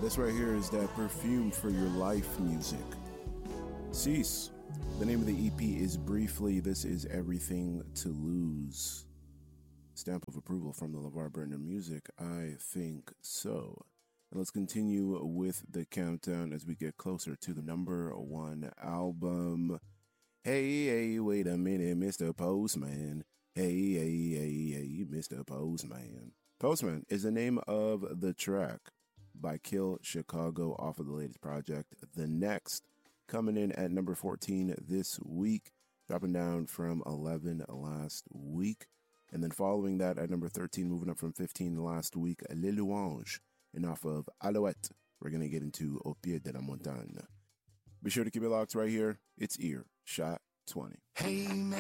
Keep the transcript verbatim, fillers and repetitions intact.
This right here is that Perfume for Your Life music. Cease. The name of the E P is Briefly. This is Everything to Lose. Stamp of approval from the LeVar Burton Music. I think so. And let's continue with the countdown as we get closer to the number one album. Hey, hey, wait a minute, Mister Postman. Hey, hey, hey, hey, Mister Postman. Postman is the name of the track by Kill Chicago off of the latest project, The Next, coming in at number fourteen this week, dropping down from eleven last week. And then following that at number thirteen, moving up from fifteen last week, Les Louanges, and off of Alouette, we're going to get into Au Pied de la Montagne. Be sure to keep it locked right here. It's Ear Shot twenty. Hey, man.